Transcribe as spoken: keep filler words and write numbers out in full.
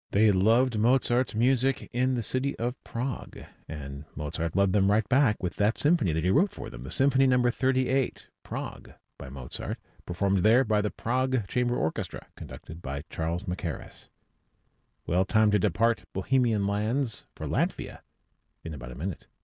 They loved Mozart's music in the city of Prague, and Mozart loved them right back with that symphony that he wrote for them, the Symphony Number thirty-eight, Prague, by Mozart, performed there by the Prague Chamber Orchestra, conducted by Charles Mackerras. Well, time to depart Bohemian lands for Latvia in about a minute.